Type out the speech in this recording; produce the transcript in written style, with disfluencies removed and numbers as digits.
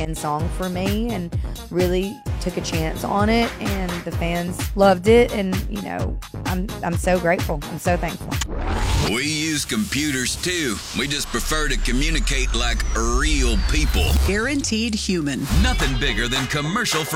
end song for me and really took a chance on it, and the fans loved it, and I'm so grateful. I'm so thankful. We use computers too. We just prefer to communicate like real people. Guaranteed human. Nothing bigger than commercial